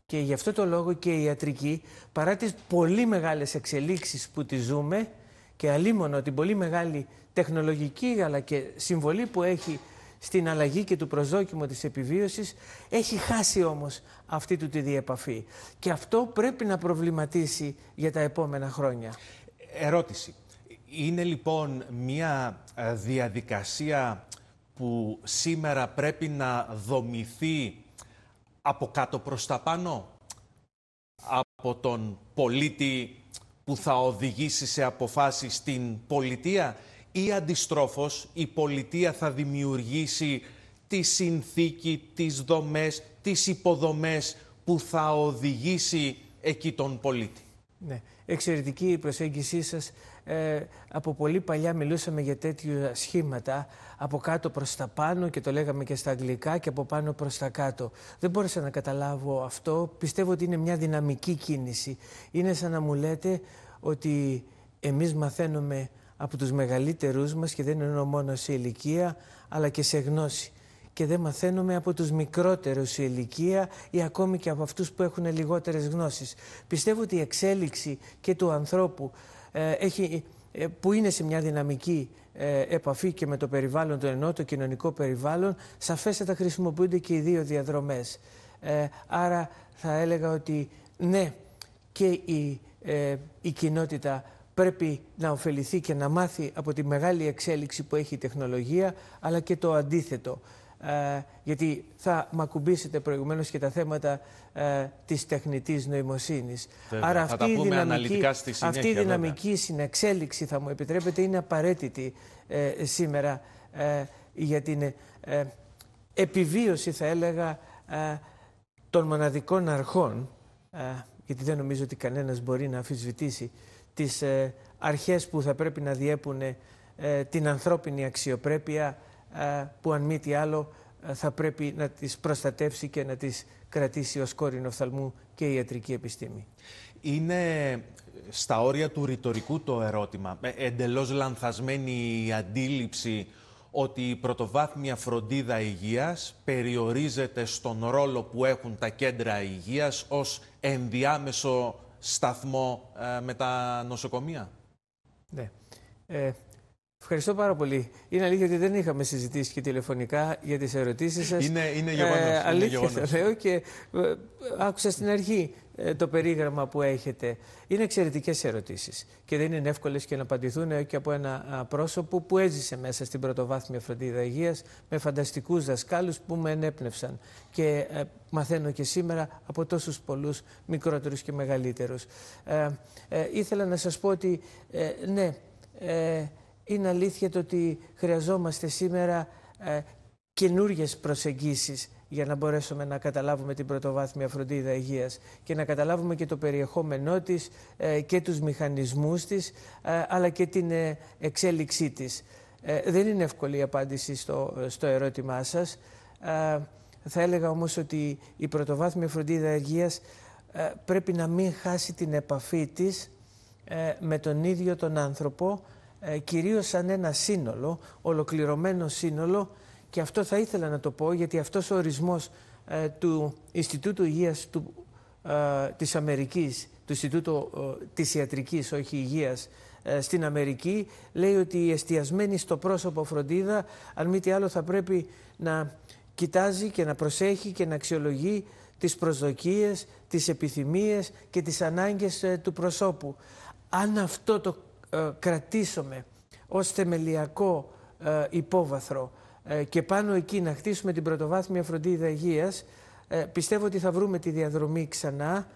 Και γι' αυτό το λόγο και η ιατρική, παρά τις πολύ μεγάλες εξελίξεις που τη ζούμε και αλίμονο την πολύ μεγάλη τεχνολογική αλλά και συμβολή που έχει στην αλλαγή και του προσδόκιμου της επιβίωσης, έχει χάσει όμως αυτή του τη διεπαφή. Και αυτό πρέπει να προβληματίσει για τα επόμενα χρόνια. Ερώτηση. Είναι λοιπόν μια διαδικασία που σήμερα πρέπει να δομηθεί από κάτω προς τα πάνω, από τον πολίτη που θα οδηγήσει σε αποφάσεις στην πολιτεία, ή αντιστρόφως η πολιτεία θα δημιουργήσει τη συνθήκη, τις δομές, τις υποδομές που θα οδηγήσει εκεί τον πολίτη? Ναι, εξαιρετική η προσέγγισή σας. Από πολύ παλιά μιλούσαμε για τέτοιου σχήματα, από κάτω προς τα πάνω, και το λέγαμε και στα αγγλικά, και από πάνω προς τα κάτω. Δεν μπόρεσα να καταλάβω αυτό. Πιστεύω ότι είναι μια δυναμική κίνηση. Είναι σαν να μου λέτε ότι εμείς μαθαίνουμε από τους μεγαλύτερους μας, και δεν εννοώ μόνο σε ηλικία, αλλά και σε γνώση. Και δεν μαθαίνουμε από τους μικρότερους σε ηλικία ή ακόμη και από αυτούς που έχουν λιγότερες γνώσεις. Πιστεύω ότι η εξέλιξη και του ανθρώπου που είναι σε μια δυναμική επαφή και με το περιβάλλον, το εννοώ το κοινωνικό περιβάλλον, σαφέστατα χρησιμοποιούνται και οι δύο διαδρομές. Άρα θα έλεγα ότι ναι, και η κοινότητα πρέπει να ωφεληθεί και να μάθει από τη μεγάλη εξέλιξη που έχει η τεχνολογία, αλλά και το αντίθετο. Γιατί θα μ' ακουμπήσετε προηγουμένως και τα θέματα της τεχνητής νοημοσύνης. Βέβαια, άρα αυτή η δυναμική συνεξέλιξη, θα μου επιτρέπετε, είναι απαραίτητη σήμερα για την επιβίωση, θα έλεγα, των μοναδικών αρχών, γιατί δεν νομίζω ότι κανένας μπορεί να αμφισβητήσει τις αρχές που θα πρέπει να διέπουν την ανθρώπινη αξιοπρέπεια, που αν μη τι άλλο θα πρέπει να τις προστατεύσει και να τις κρατήσει ως κόρηνο οφθαλμού και η ιατρική επιστήμη. Είναι στα όρια του ρητορικού το ερώτημα. Εντελώς λανθασμένη η αντίληψη ότι η πρωτοβάθμια φροντίδα υγείας περιορίζεται στον ρόλο που έχουν τα κέντρα υγείας ως ενδιάμεσο σταθμό με τα νοσοκομεία. Ναι. Ευχαριστώ πάρα πολύ. Είναι αλήθεια ότι δεν είχαμε συζητήσει και τηλεφωνικά για τις ερωτήσεις σας. Είναι γεγονός. Αλήθεια θα λέω, και άκουσα στην αρχή το περίγραμμα που έχετε. Είναι εξαιρετικές ερωτήσεις και δεν είναι εύκολες και να απαντηθούν και από ένα πρόσωπο που έζησε μέσα στην πρωτοβάθμια φροντίδα υγείας με φανταστικούς δασκάλους που με ενέπνευσαν, και μαθαίνω και σήμερα από τόσους πολλούς μικρότερους και μεγαλύτερους. Ήθελα να σας πω ότι ναι, είναι αλήθεια το ότι χρειαζόμαστε σήμερα καινούριες προσεγγίσεις για να μπορέσουμε να καταλάβουμε την πρωτοβάθμια φροντίδα υγείας και να καταλάβουμε και το περιεχόμενό της και τους μηχανισμούς της, αλλά και την εξέλιξή της. Δεν είναι εύκολη η απάντηση στο ερώτημά σας. Θα έλεγα όμως ότι η πρωτοβάθμια φροντίδα υγείας πρέπει να μην χάσει την επαφή της με τον ίδιο τον άνθρωπο, κυρίως σαν ένα σύνολο, ολοκληρωμένο σύνολο, και αυτό θα ήθελα να το πω, γιατί αυτός ο ορισμός του Ινστιτούτου Υγείας της Αμερικής, του Ινστιτούτου της Ιατρικής, όχι Υγείας, στην Αμερική, λέει ότι η εστιασμένη στο πρόσωπο φροντίδα, αν μη τι άλλο, θα πρέπει να κοιτάζει και να προσέχει και να αξιολογεί τις προσδοκίες, τις επιθυμίες και τις ανάγκες του προσώπου. Αν αυτό το κρατήσουμε ως θεμελιακό υπόβαθρο και πάνω εκεί να χτίσουμε την πρωτοβάθμια φροντίδα υγείας, πιστεύω ότι θα βρούμε τη διαδρομή ξανά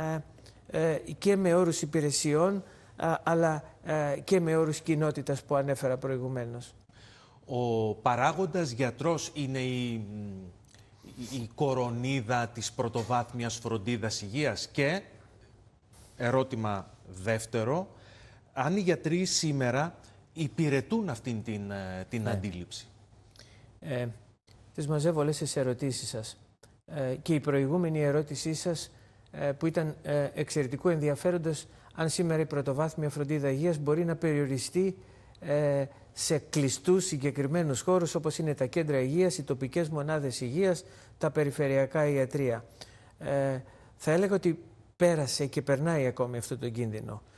και με όρους υπηρεσιών, αλλά και με όρους κοινότητας που ανέφερα προηγουμένως. Ο παράγοντας γιατρός είναι η κορονίδα της πρωτοβάθμιας φροντίδας υγείας. Και ερώτημα δεύτερο, αν οι γιατροί σήμερα υπηρετούν αυτήν την αντίληψη? Τις μαζεύω όλες τις ερωτήσεις σας. Και η προηγούμενη ερώτησή σας, που ήταν εξαιρετικού ενδιαφέροντος, αν σήμερα η πρωτοβάθμια φροντίδα υγείας μπορεί να περιοριστεί σε κλειστούς συγκεκριμένους χώρους, όπως είναι τα κέντρα υγείας, οι τοπικές μονάδες υγείας, τα περιφερειακά ιατρεία. θα έλεγα ότι πέρασε και περνάει ακόμη αυτό το κίνδυνο.